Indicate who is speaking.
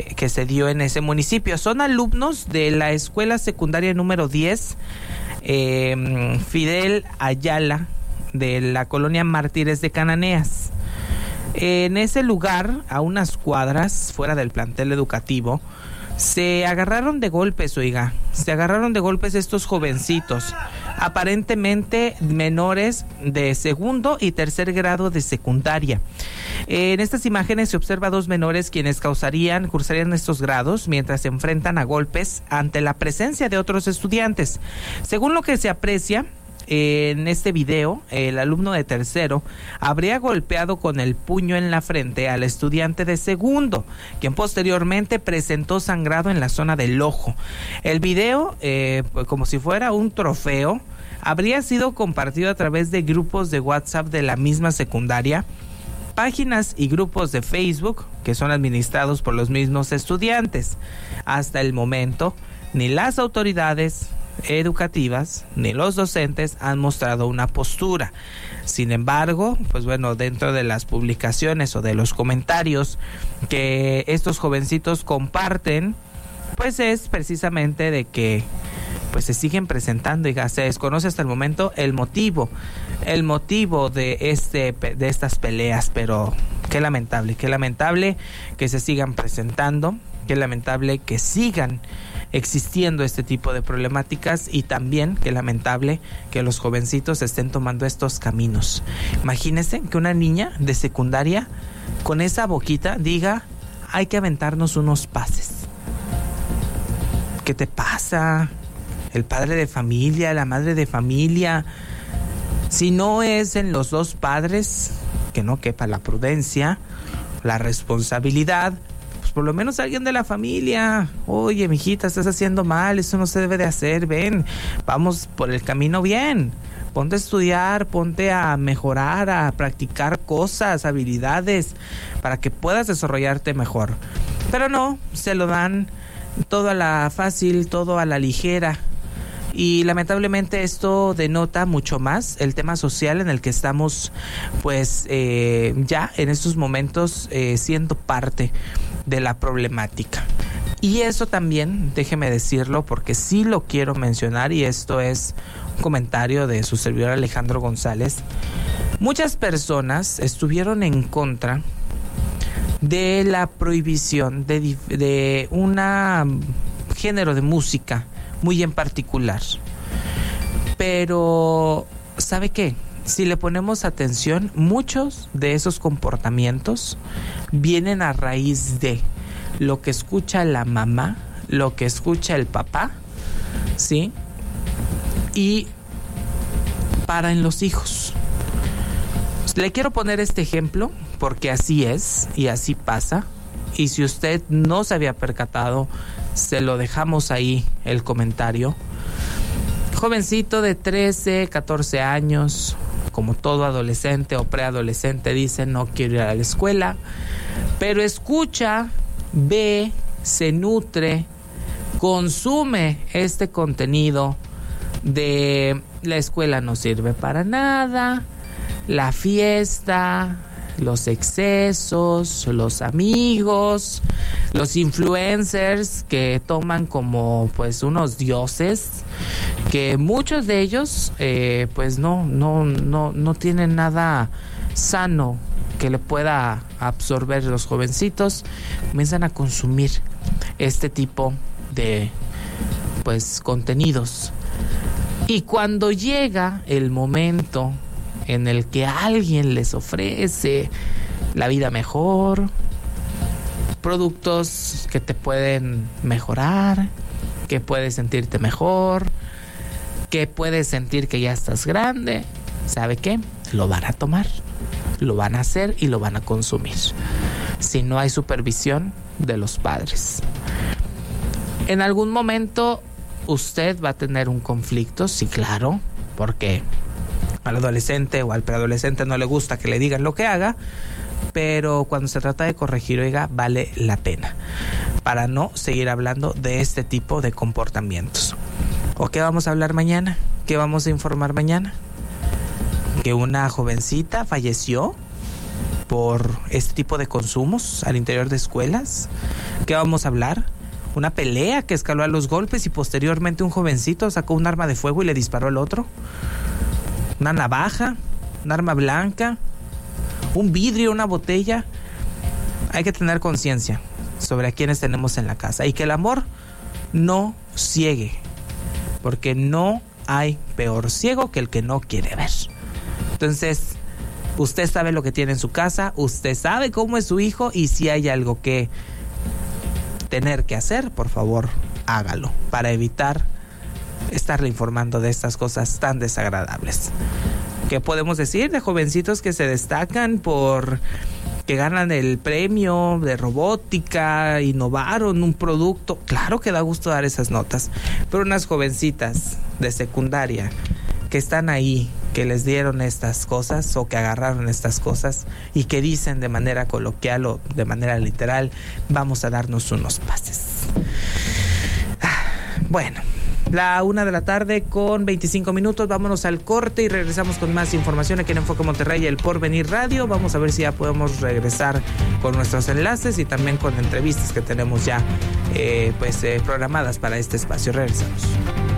Speaker 1: que se dio en ese municipio. Son alumnos de la escuela secundaria número 10, Fidel Ayala, de la colonia Mártires de Cananeas. En ese lugar, a unas cuadras fuera del plantel educativo, se agarraron de golpes, estos jovencitos, aparentemente menores de segundo y tercer grado de secundaria. En estas imágenes se observa a dos menores quienes cursarían estos grados mientras se enfrentan a golpes ante la presencia de otros estudiantes. Según lo que se aprecia en este video, el alumno de tercero habría golpeado con el puño en la frente al estudiante de segundo, quien posteriormente presentó sangrado en la zona del ojo. El video, como si fuera un trofeo, habría sido compartido a través de grupos de WhatsApp de la misma secundaria, páginas y grupos de Facebook que son administrados por los mismos estudiantes. Hasta el momento, ni las autoridades educativas ni los docentes han mostrado una postura. Sin embargo, dentro de las publicaciones o de los comentarios que estos jovencitos comparten, pues es precisamente de que se siguen presentando y se desconoce hasta el momento el motivo de estas peleas, pero qué lamentable que se sigan presentando, qué lamentable que sigan existiendo este tipo de problemáticas, y también qué lamentable que los jovencitos estén tomando estos caminos. Imagínense que una niña de secundaria con esa boquita diga: hay que aventarnos unos pases. ¿Qué te pasa? El padre de familia, la madre de familia, si no es en los dos padres, que no quepa la prudencia, la responsabilidad, pues por lo menos alguien de la familia: oye, mijita, estás haciendo mal, eso no se debe de hacer, ven, vamos por el camino bien, ponte a estudiar, ponte a mejorar, a practicar cosas, habilidades, para que puedas desarrollarte mejor. Pero no, se lo dan todo a la fácil, todo a la ligera. Y lamentablemente esto denota mucho más el tema social en el que estamos ya en estos momentos siendo parte de la problemática. Y eso también, déjeme decirlo, porque sí lo quiero mencionar, y esto es un comentario de su servidor Alejandro González. Muchas personas estuvieron en contra de la prohibición de un género de música muy en particular. Pero, ¿sabe qué? Si le ponemos atención, muchos de esos comportamientos vienen a raíz de lo que escucha la mamá, lo que escucha el papá, ¿sí? Y en los hijos. Le quiero poner este ejemplo porque así es y así pasa. Y si usted no se había percatado, se lo dejamos ahí el comentario. Jovencito de 13, 14 años, como todo adolescente o preadolescente, dice: no quiero ir a la escuela, pero escucha, ve, se nutre, consume este contenido de la escuela no sirve para nada, la fiesta, los excesos, los amigos, los influencers que toman como unos dioses, que muchos de ellos no tienen nada sano que le pueda absorber. Los jovencitos comienzan a consumir este tipo de contenidos, y cuando llega el momento en el que alguien les ofrece la vida mejor, productos que te pueden mejorar, que puedes sentirte mejor, que puedes sentir que ya estás grande, ¿sabe qué? Lo van a tomar, lo van a hacer y lo van a consumir, si no hay supervisión de los padres. En algún momento usted va a tener un conflicto, sí, claro, porque al adolescente o al preadolescente no le gusta que le digan lo que haga, pero cuando se trata de corregir, oiga, vale la pena, para no seguir hablando de este tipo de comportamientos. ¿O qué vamos a hablar mañana? ¿Qué vamos a informar mañana? Que una jovencita falleció por este tipo de consumos al interior de escuelas. ¿Qué vamos a hablar? ¿Una pelea que escaló a los golpes y posteriormente un jovencito sacó un arma de fuego y le disparó al otro? ¿Una navaja? ¿Un arma blanca? ¿Un vidrio? ¿Una botella? Hay que tener conciencia sobre a quienes tenemos en la casa y que el amor no ciegue, porque no hay peor ciego que el que no quiere ver. Entonces, usted sabe lo que tiene en su casa, usted sabe cómo es su hijo, y si hay algo que tener que hacer, por favor, hágalo para evitar estarle informando de estas cosas tan desagradables. ¿Qué podemos decir de jovencitos que se destacan por que ganan el premio de robótica, innovaron un producto? Claro que da gusto dar esas notas, pero unas jovencitas de secundaria que están ahí, que les dieron estas cosas o que agarraron estas cosas y que dicen de manera coloquial o de manera literal, vamos a darnos unos pases. Bueno, la 1:25 p.m, vámonos al corte y regresamos con más información aquí en Enfoque Monterrey, el Porvenir Radio. Vamos a ver si ya podemos regresar con nuestros enlaces y también con entrevistas que tenemos ya programadas para este espacio. Regresamos.